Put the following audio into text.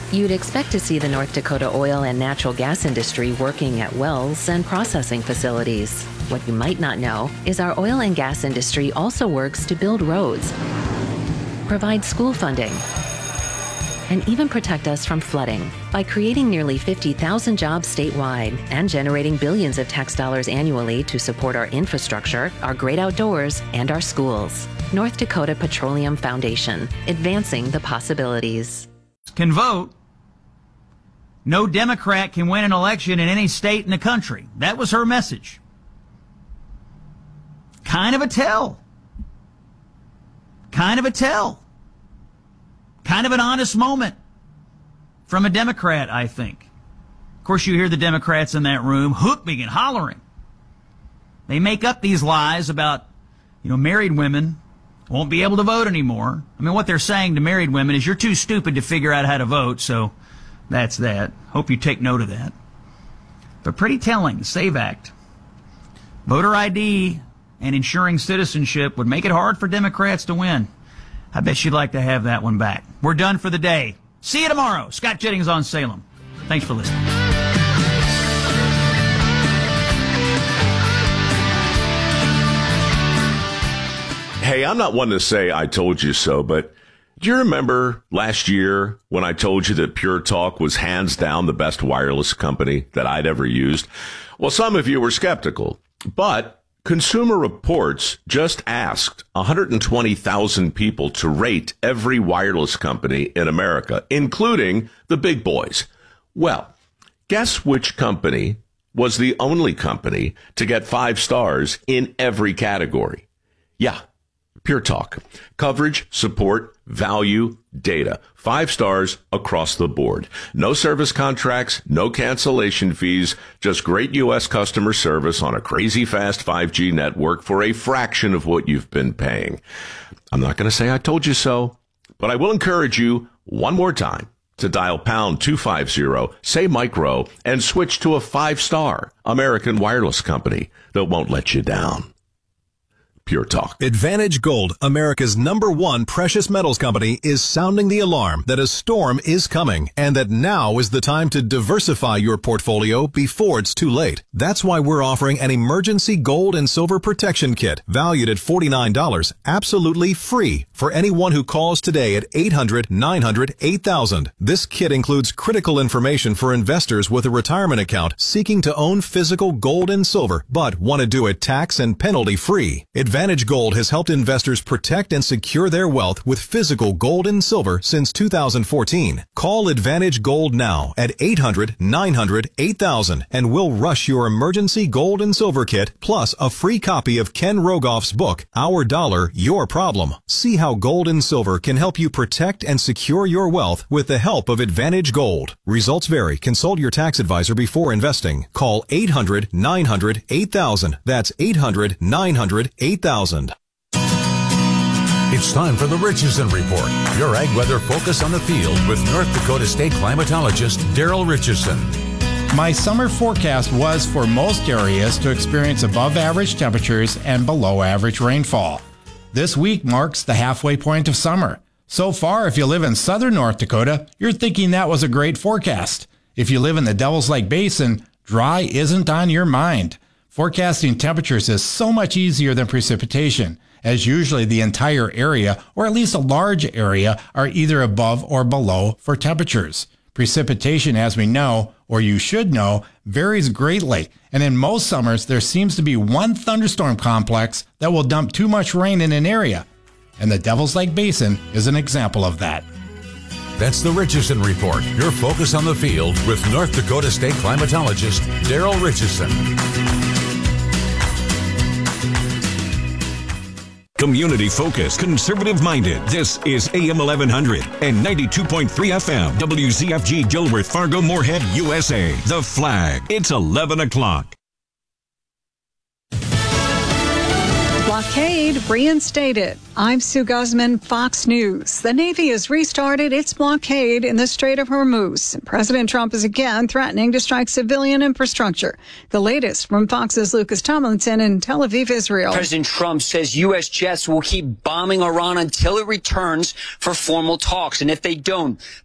You'd expect to see the North Dakota oil and natural gas industry working at wells and processing facilities. What you might not know is our oil and gas industry also works to build roads, provide school funding, and even protect us from flooding by creating nearly 50,000 jobs statewide and generating billions of tax dollars annually to support our infrastructure, our great outdoors, and our schools. North Dakota Petroleum Foundation, advancing the possibilities. Can vote. No Democrat can win an election in any state in the country. That was her message. Kind of a tell. Kind of a tell. Kind of an honest moment from a Democrat, I think. Of course, you hear the Democrats in that room whooping and hollering. They make up these lies about, married women won't be able to vote anymore. I mean, what they're saying to married women is you're too stupid to figure out how to vote, so that's that. Hope you take note of that. But pretty telling, the SAVE Act. Voter ID and ensuring citizenship would make it hard for Democrats to win. I bet you'd like to have that one back. We're done for the day. See you tomorrow. Scott Jennings on Salem. Thanks for listening. Hey, I'm not one to say I told you so, but do you remember last year when I told you that Pure Talk was hands down the best wireless company that I'd ever used? Well, some of you were skeptical, but Consumer Reports just asked 120,000 people to rate every wireless company in America, including the big boys. Well, guess which company was the only company to get 5 stars in every category? Yeah. Pure Talk. Coverage, support, value, data. 5 stars across the board. No service contracts, no cancellation fees, just great U.S. customer service on a crazy fast 5G network for a fraction of what you've been paying. I'm not going to say I told you so, but I will encourage you one more time to dial pound 250, say micro, and switch to a 5-star American wireless company that won't let you down. Pure Talk. Advantage Gold, America's #1 precious metals company, is sounding the alarm that a storm is coming and that now is the time to diversify your portfolio before it's too late. That's why we're offering an emergency gold and silver protection kit valued at $49, absolutely free for anyone who calls today at 800-900-8000. This kit includes critical information for investors with a retirement account seeking to own physical gold and silver but want to do it tax and penalty free. Advantage Gold has helped investors protect and secure their wealth with physical gold and silver since 2014. Call Advantage Gold now at 800-900-8000 and we'll rush your emergency gold and silver kit plus a free copy of Ken Rogoff's book, Our Dollar, Your Problem. See how gold and silver can help you protect and secure your wealth with the help of Advantage Gold. Results vary. Consult your tax advisor before investing. Call 800-900-8000. That's 800-900-8000. It's time for the Richardson Report, your ag weather focus on the field with North Dakota State climatologist Daryl Richardson. My summer forecast was for most areas to experience above average temperatures and below average rainfall. This week marks the halfway point of summer. So far, if you live in southern North Dakota, you're thinking that was a great forecast. If you live in the Devil's Lake Basin, dry isn't on your mind. Forecasting temperatures is so much easier than precipitation, as usually the entire area, or at least a large area, are either above or below for temperatures. Precipitation, as we know, or you should know, varies greatly, and in most summers there seems to be one thunderstorm complex that will dump too much rain in an area, and the Devil's Lake Basin is an example of that. That's the Richardson Report, your focus on the field with North Dakota State climatologist Daryl Richardson. Community focused, conservative minded. This is AM 1100 and 92.3 FM. WZFG Gilworth, Fargo, Moorhead, USA. The Flag. It's 11 o'clock. Blockade reinstated. I'm Sue Guzman, Fox News. The Navy has restarted its blockade in the Strait of Hormuz. President Trump is again threatening to strike civilian infrastructure. The latest from Fox's Lucas Tomlinson in Tel Aviv, Israel. President Trump says U.S. jets will keep bombing Iran until it returns for formal talks. And if they don't,